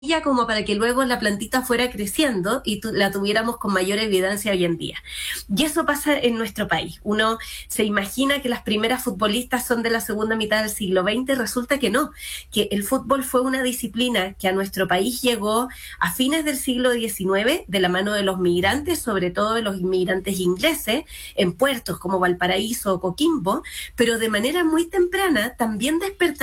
como para que luego la plantita fuera creciendo y la tuviéramos con mayor evidencia hoy en día. Y eso pasa en nuestro país. Uno se imagina que las primeras futbolistas son de la segunda mitad del siglo XX, resulta que no, que el fútbol fue una disciplina que a nuestro país llegó a fines del siglo XIX de la mano de los migrantes, sobre todo de los inmigrantes ingleses, en puertos como Valparaíso o Coquimbo, pero de manera muy temprana también despertó